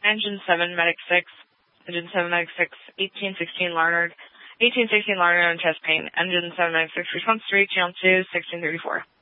Engine 7, Medic 6. Engine 7, Medic 6, 1816 Larnard. 1816 Larnard on chest pain. Engine 7, Medic 6, response 3, channel 2, 1634.